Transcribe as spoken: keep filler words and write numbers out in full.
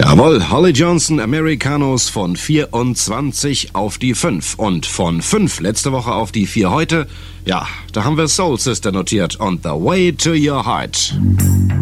Jawohl, Holly Johnson, Americanos von vierundzwanzig auf die fünf und von fünf letzte Woche auf die vier heute. Ja, da haben wir Soul Sister notiert und The Way to Your Heart.